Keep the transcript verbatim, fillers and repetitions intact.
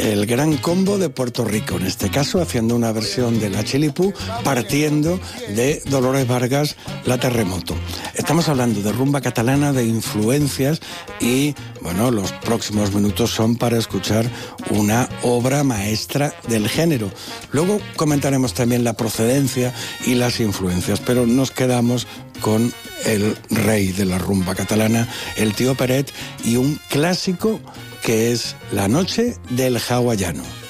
el Gran Combo de Puerto Rico, en este caso haciendo una versión de La Chilipú, partiendo de Dolores Vargas, La Terremoto. Estamos hablando de rumba catalana, de influencias, y bueno, los próximos minutos son para escuchar una obra maestra del género. Luego comentaremos también la procedencia y las influencias, pero nos quedamos con el rey de la rumba catalana, el Tío Peret, y un clásico que es La Noche del Hawaiano.